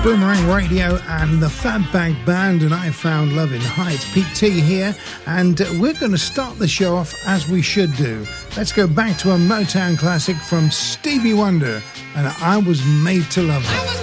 Boomerang Radio and the Fatback Band and I Found Love in Hi, it's Pete T here, and we're going to start the show off as we should do. Let's go back to a Motown classic from Stevie Wonder and I Was Made to Love Her.